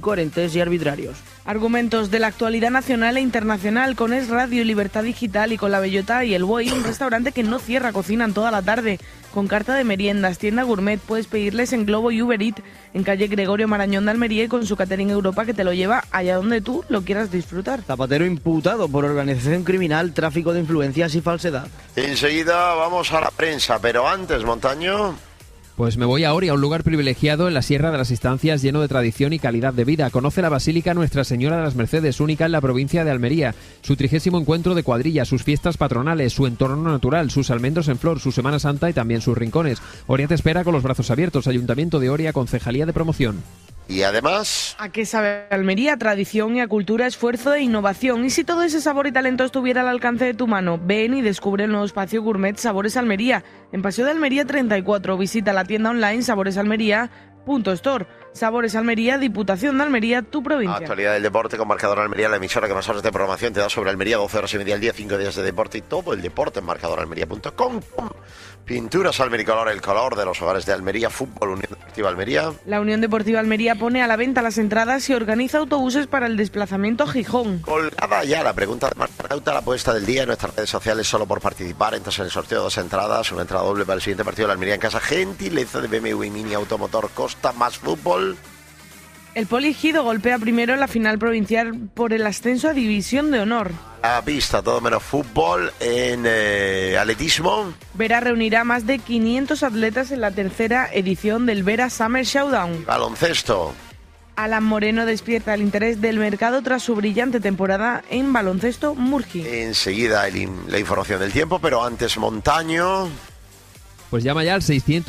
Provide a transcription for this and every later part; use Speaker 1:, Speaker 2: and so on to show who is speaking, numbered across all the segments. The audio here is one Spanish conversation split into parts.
Speaker 1: incoherentes y arbitrarios.
Speaker 2: Argumentos de la actualidad nacional e internacional con Es Radio y Libertad Digital y con La Bellota y El Buey, un restaurante que no cierra, cocinan toda la tarde, con carta de meriendas, tienda gourmet, puedes pedirles en Globo y Uber Eats, en calle Gregorio Marañón de Almería y con su catering Europa que te lo lleva allá donde tú lo quieras disfrutar.
Speaker 1: Zapatero imputado por organización criminal, tráfico de influencias y falsedad.
Speaker 3: Enseguida vamos a la prensa, pero antes, Montaño...
Speaker 4: Pues me voy a Oria, un lugar privilegiado en la Sierra de las Estancias lleno de tradición y calidad de vida. Conoce la Basílica Nuestra Señora de las Mercedes, única en la provincia de Almería, su 30º encuentro de cuadrilla, sus fiestas patronales, su entorno natural, sus almendros en flor, su Semana Santa y también sus rincones. Oria te espera con los brazos abiertos. Ayuntamiento de Oria, Concejalía de Promoción.
Speaker 3: Y además...
Speaker 2: ¿A qué sabe Almería? Tradición y a cultura, esfuerzo e innovación. ¿Y si todo ese sabor y talento estuviera al alcance de tu mano? Ven y descubre el nuevo espacio gourmet Sabores Almería. En Paseo de Almería 34. Visita la tienda online saboresalmería.store. Sabores Almería, Diputación de Almería, tu provincia.
Speaker 3: Actualidad del deporte con Marcador Almería, la emisora que más horas de programación te da sobre Almería, 12 horas y media al día, 5 días de deporte y todo el deporte en marcadoralmería.com. Pinturas Almericolor, el color de los hogares de Almería. Fútbol, Unión Deportiva Almería.
Speaker 2: La Unión Deportiva Almería pone a la venta las entradas y organiza autobuses para el desplazamiento a Gijón.
Speaker 3: Colgada ya la pregunta de Marta Nauta, la apuesta del día en nuestras redes sociales solo por participar. Entras en el sorteo de 2 entradas, una entrada doble para el siguiente partido de la Almería en casa. Gentileza de BMW y Mini Automotor Costa más fútbol.
Speaker 2: El Poligido golpea primero en la final provincial por el ascenso a División de Honor.
Speaker 3: A pista, todo menos fútbol. En atletismo.
Speaker 2: Vera reunirá más de 500 atletas en la tercera edición del Vera Summer Showdown.
Speaker 3: Baloncesto.
Speaker 2: Alan Moreno despierta el interés del mercado tras su brillante temporada en baloncesto Murgi.
Speaker 3: Enseguida la información del tiempo, pero antes Montaño.
Speaker 4: Pues llama ya al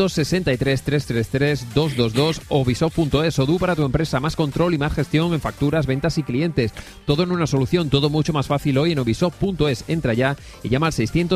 Speaker 4: 663-333-222 o Visoft.es. Odoo para tu empresa, más control y más gestión en facturas, ventas y clientes. Todo en una solución, todo mucho más fácil hoy en Ovisoft.es. Entra ya y llama al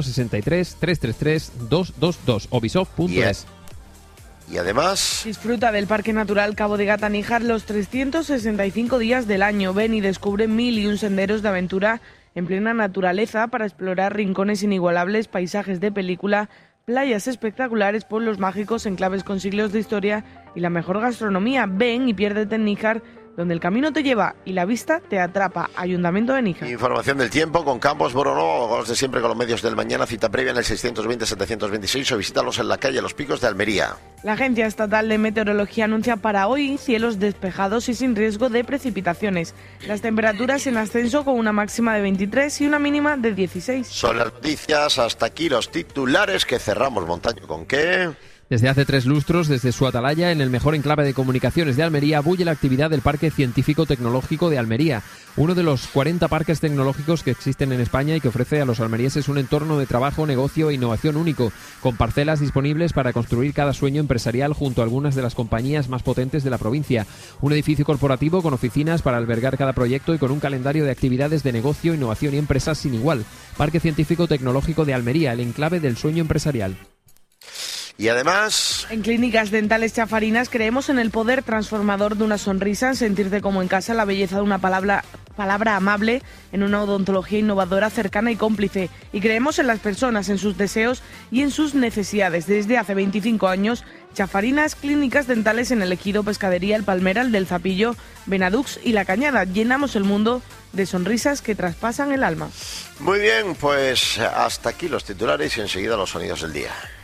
Speaker 4: 663-333-222 o Visoft.es.
Speaker 3: Y además...
Speaker 2: Disfruta del Parque Natural Cabo de Gata Níjar los 365 días del año. Ven y descubre 1001 senderos de aventura en plena naturaleza para explorar rincones inigualables, paisajes de película, playas espectaculares, pueblos mágicos, enclaves con siglos de historia y la mejor gastronomía. Ven y piérdete en Níjar, donde el camino te lleva y la vista te atrapa. Ayuntamiento de Níjar.
Speaker 3: Información del tiempo con Campos Borono, los de siempre con los medios del mañana. Cita previa en el 620-726 o visítalos en la calle Los Picos de Almería.
Speaker 2: La Agencia Estatal de Meteorología anuncia para hoy cielos despejados y sin riesgo de precipitaciones. Las temperaturas en ascenso con una máxima de 23 y una mínima de 16.
Speaker 3: Son las noticias, hasta aquí los titulares que cerramos. Montaño, ¿con qué?
Speaker 4: Desde hace 3 lustros, desde su atalaya, en el mejor enclave de comunicaciones de Almería, bulle la actividad del Parque Científico Tecnológico de Almería, uno de los 40 parques tecnológicos que existen en España y que ofrece a los almerienses un entorno de trabajo, negocio e innovación único, con parcelas disponibles para construir cada sueño empresarial junto a algunas de las compañías más potentes de la provincia. Un edificio corporativo con oficinas para albergar cada proyecto y con un calendario de actividades de negocio, innovación y empresas sin igual. Parque Científico Tecnológico de Almería, el enclave del sueño empresarial.
Speaker 3: Y además...
Speaker 2: En Clínicas Dentales Chafarinas creemos en el poder transformador de una sonrisa, en sentirte como en casa, la belleza de una palabra amable, en una odontología innovadora, cercana y cómplice. Y creemos en las personas, en sus deseos y en sus necesidades. Desde hace 25 años, Chafarinas, clínicas dentales en el Ejido, Pescadería, El Palmeral, del Zapillo, Benadux y La Cañada. Llenamos el mundo de sonrisas que traspasan el alma.
Speaker 3: Muy bien, pues hasta aquí los titulares y enseguida los sonidos del día.